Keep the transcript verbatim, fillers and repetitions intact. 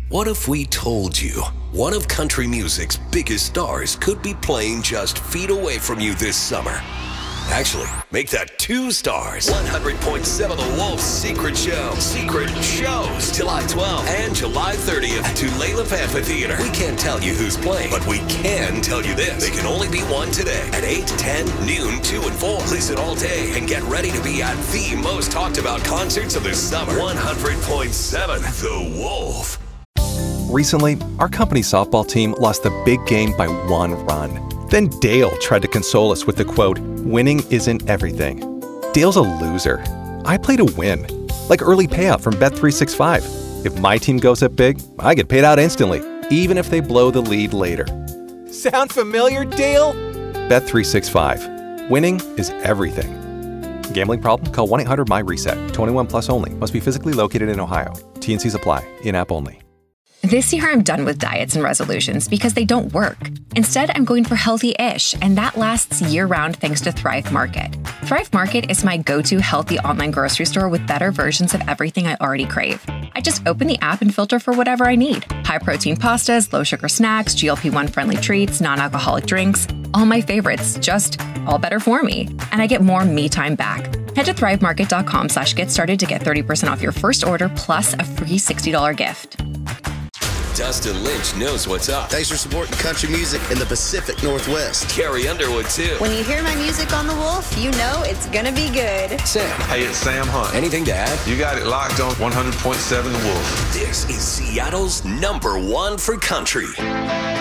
What if we told you one of country music's biggest stars could be playing just feet away from you this summer? Actually, make that two stars. one hundred point seven The Wolf's Secret Show. Secret Shows. July twelfth and July thirtieth at Tulalip Amphitheater. We can't tell you who's playing, but we can tell you this. There can only be one today at eight, ten, noon, two, and four. Listen all day and get ready to be at the most talked about concerts of the summer. one hundred point seven The Wolf. Recently, our company softball team lost the big game by one run. Then Dale tried to console us with the quote, "Winning isn't everything." Dale's a loser. I play to win. Like early payout from Bet three sixty-five. If my team goes up big, I get paid out instantly, even if they blow the lead later. Sound familiar, Dale? Bet three sixty-five. Winning is everything. Gambling problem? Call one eight hundred M Y reset. twenty-one plus only. Must be physically located in Ohio. T N Cs apply. In-app only. This year, I'm done with diets and resolutions because they don't work. Instead, I'm going for healthy-ish, and that lasts year-round thanks to Thrive Market. Thrive Market is my go-to healthy online grocery store with better versions of everything I already crave. I just open the app and filter for whatever I need. High-protein pastas, low-sugar snacks, G L P one friendly treats, non-alcoholic drinks. All my favorites, just all better for me. And I get more me time back. Head to thrivemarket.com slash get started to get thirty percent off your first order plus a free sixty dollars gift. Dustin Lynch knows what's up. Thanks for supporting country music in the Pacific Northwest. Carrie Underwood, too. When you hear my music on The Wolf, you know it's gonna be good. Sam. Hey, it's Sam Hunt. Anything to add? You got it locked on one hundred point seven The Wolf. This is Seattle's number one for country.